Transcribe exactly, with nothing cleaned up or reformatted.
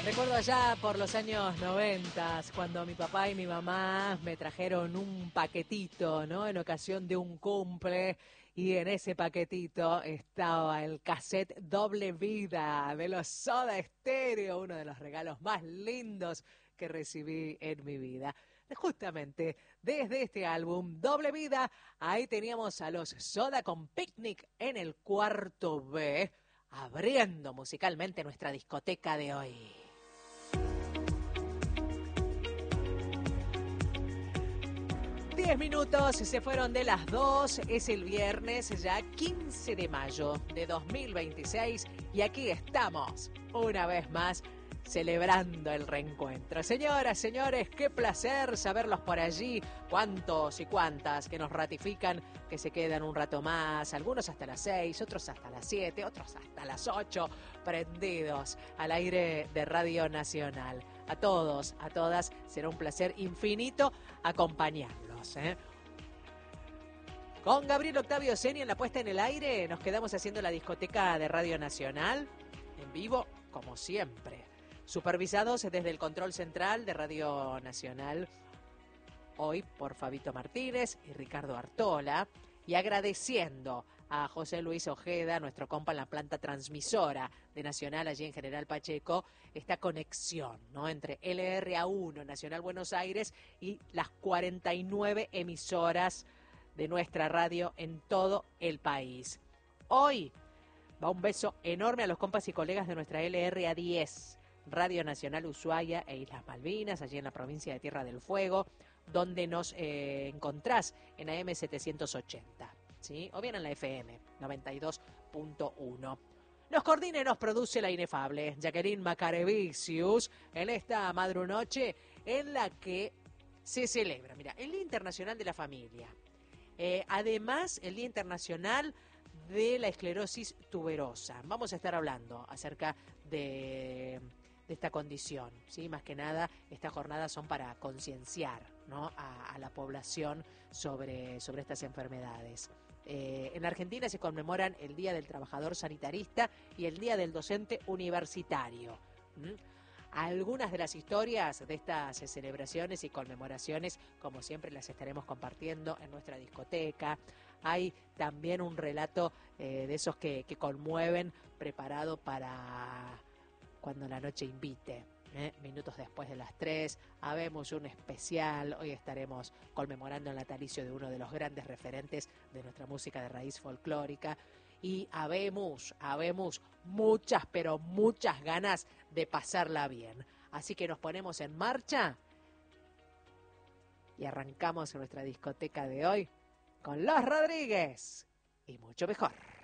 Recuerdo allá por los años noventas, cuando mi papá y mi mamá me trajeron un paquetito, ¿no? En ocasión de un cumple, y en ese paquetito estaba el cassette Doble Vida de los Soda Stereo, uno de los regalos más lindos que recibí en mi vida. Justamente desde este álbum, Doble Vida, ahí teníamos a los Soda con Picnic en el cuarto B, abriendo musicalmente nuestra discoteca de hoy. Diez minutos se fueron de las dos, es el viernes ya quince de mayo de dos mil veintiséis y aquí estamos una vez más celebrando el reencuentro. Señoras, señores, qué placer saberlos por allí, cuántos y cuántas que nos ratifican que se quedan un rato más, algunos hasta las seis, otros hasta las siete, otros hasta las ocho, prendidos al aire de Radio Nacional. A todos, a todas, será un placer infinito acompañarlos, ¿eh? Con Gabriel Octavio Seni en la puesta en el aire, nos quedamos haciendo la discoteca de Radio Nacional, en vivo, como siempre. Supervisados desde el control central de Radio Nacional, hoy por Fabito Martínez y Ricardo Artola, y agradeciendo a José Luis Ojeda, nuestro compa en la planta transmisora de Nacional allí en General Pacheco, esta conexión, ¿no?, entre L R A uno, Nacional Buenos Aires, y las cuarenta y nueve emisoras de nuestra radio en todo el país. Hoy va un beso enorme a los compas y colegas de nuestra L R A diez, Radio Nacional Ushuaia e Islas Malvinas, allí en la provincia de Tierra del Fuego, donde nos eh, encontrás en A M setecientos ochenta, ¿sí? O bien en la F M noventa y dos punto uno. Nos coordina y nos produce la inefable Jacqueline Macarevicius en esta madrunoche en la que se celebra, mira, el Día Internacional de la Familia. Eh, además, el Día Internacional de la Esclerosis Tuberosa. Vamos a estar hablando acerca de... de esta condición, ¿sí? Más que nada, estas jornadas son para concienciar, ¿no?, a, a la población sobre, sobre estas enfermedades. Eh, en Argentina se conmemoran el Día del Trabajador Sanitarista y el Día del Docente Universitario. ¿Mm? Algunas de las historias de estas celebraciones y conmemoraciones, como siempre, las estaremos compartiendo en nuestra discoteca. Hay también un relato eh, de esos que, que conmueven, preparado para cuando la noche invite, ¿eh? Minutos después de las tres, habemos un especial. Hoy estaremos conmemorando el natalicio de uno de los grandes referentes de nuestra música de raíz folclórica. Y habemos, habemos muchas, pero muchas ganas de pasarla bien. Así que nos ponemos en marcha y arrancamos nuestra discoteca de hoy con Los Rodríguez y Mucho Mejor.